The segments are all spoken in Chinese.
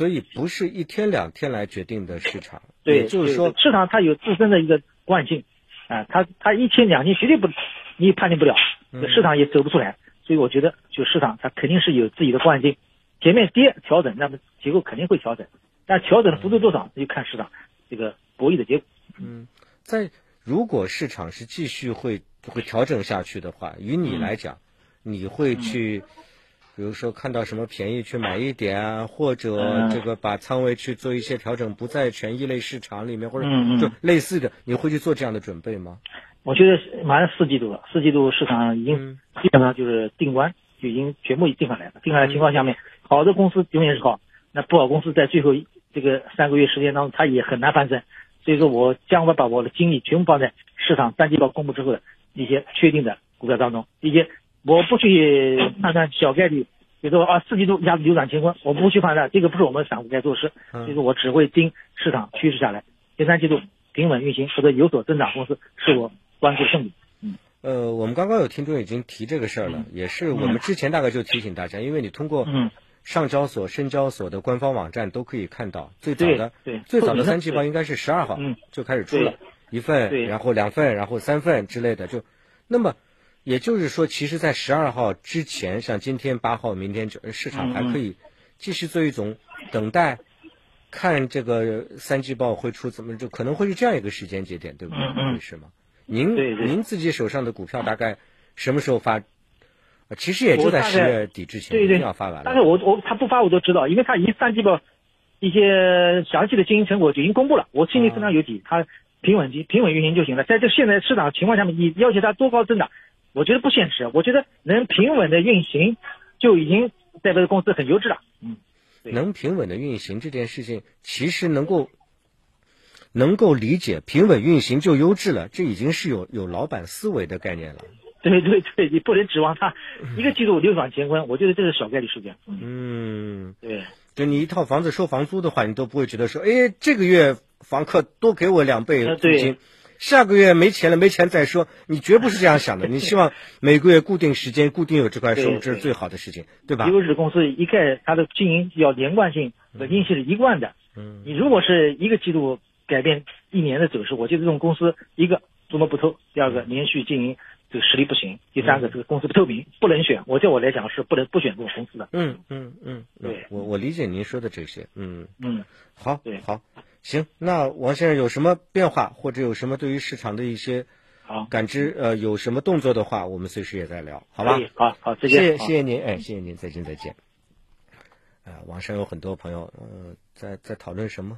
所以不是一天两天来决定的市场。 对， 也就是说市场它有自身的一个惯性啊，它一天两天绝对不你判定不了，市场也走不出来。所以我觉得就市场它肯定是有自己的惯性，前面跌调整，那么结构肯定会调整，但调整的幅度多少，那就看市场这个博弈的结果。 如果市场是继续会调整下去的话，于你来讲，你会去比如说看到什么便宜去买一点啊，或者这个把仓位去做一些调整，不在权益类市场里面，或者就类似的，你会去做这样的准备吗？ 我觉得马上4季度了，4季度市场已经基本上就是定关，就已经全部定下来了。定下来的情况下面，好的公司永远是好，那不好公司在最后这个3个月时间当中，它也很难翻身。所以说我将会把我的精力全部放在市场3季报公布之后的一些确定的股票当中，一些我不去判断小概率，比如说4季度一下子扭转乾坤，我不去判断，这个不是我们散户该做事。所以说我只会盯市场趋势下来，第3季度平稳运行或者有所增长公司是我关注的重点。 我们刚刚有听众已经提这个事儿了，也是我们之前大概就提醒大家，因为你通过上交所、深交所的官方网站都可以看到，最早的3季报应该是12号就开始出了1份，然后2份，然后3份之类的，那么也就是说，其实在12号之前，像今天8号、明天市场还可以继续做一种等待，看这个3季报会出怎么，就可能会是这样一个时间节点，对不对？是吗？您自己手上的股票大概什么时候发？其实也就在10月底之前一定要发完了。 但是他不发我都知道，因为他已经3季报一些详细的经营成果就已经公布了，我心里非常有底，他平稳运行就行了。在这现在市场情况下面，你要求它多高增长，我觉得不现实。我觉得能平稳的运行就已经代表公司很优质了。 能平稳的运行这件事情，其实能够理解，平稳运行就优质了，这已经是有老板思维的概念了。 对，你不能指望它一个季度扭转乾坤，我觉得这是小概率事件。对， 就你一套房子收房租的话，你都不会觉得说，这个月房客多给我2倍租金，下个月没钱了，没钱再说，你绝不是这样想的。你希望每个月固定时间固定有这块收入，这是最好的事情，对吧？ 优质公司一概它的经营要连贯性和硬性是一贯的。你如果是一个季度改变1年的走势，我觉得这种公司，一个捉摸不透，第二个连续经营这个实力不行，第三个这个公司不透明，不能选。对我来讲是不选这种公司的。 对，我理解您说的这些。好，行，那王先生有什么变化，或者有什么对于市场的一些感知，有什么动作的话，我们随时也在聊，好吧？ 好，再见。 谢谢您，谢谢您，再见。网上有很多朋友，在讨论什么？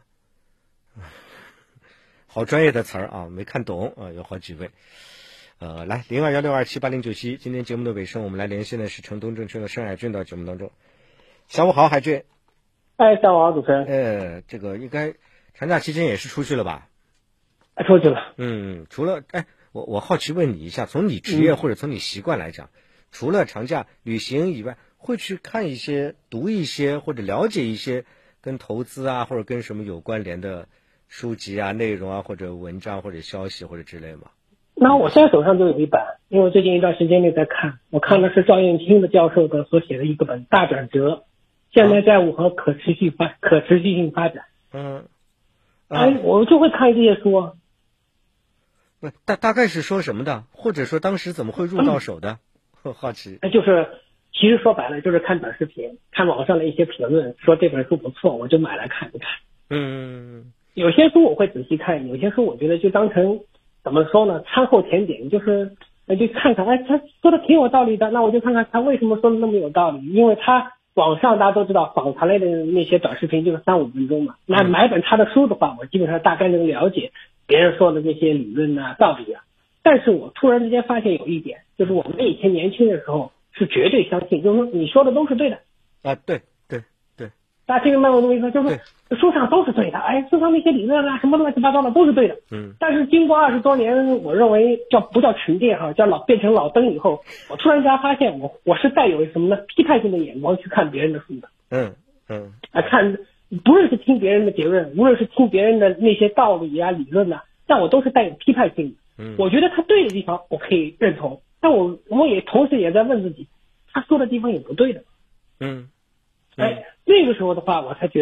好专业的词儿啊，没看懂啊，有好几位。来0216278097，今天节目的尾声，我们来连线的是城东证券的盛海俊到节目当中。下午好，海俊。 下午好，主持人。 这个应该长假期间也是出去了吧？ 出去了。 除了我好奇问你一下，从你职业或者从你习惯来讲，除了长假旅行以外，会去看一些、读一些或者了解一些跟投资啊或者跟什么有关联的书籍啊、内容啊或者文章或者消息或者之类吗？ 那我现在手上就有一本，因为我最近一段时间内在看，我看的是赵燕青的教授的所写的一个本《大转折：现代债务和可持续性发展》。我就会看这些书。 大概是说什么的，或者说当时怎么会入到手的？好奇。 就是其实说白了就是看短视频，看网上的一些评论，说这本书不错，我就买来看一看。有些书我会仔细看，有些书我觉得就当成怎么说呢，餐后甜点，就是就看看，他说的挺有道理的，那我就看看他为什么说的那么有道理。因为他网上大家都知道访谈类的那些短视频就是3-5分钟嘛，那买本他的书的话，我基本上大概能了解别人说的那些理论啊、道理啊。但是我突然之间发现有一点，就是我们以前年轻的时候是绝对相信，就是说你说的都是对的啊，对， 大家听明白我的意思，就是书上都是对的，书上那些理论啊什么乱七八糟的都是对的。但是经过20多年，我认为不叫沉淀变成老登以后，我突然间发现我是带有什么呢？批判性的眼光去看别人的书的。看不论是听别人的结论，无论是听别人的那些道理啊、理论啊，但我都是带有批判性的。我觉得他对的地方我可以认同，但我也同时也在问自己，他说的地方也不对的。那个时候的话，我才觉得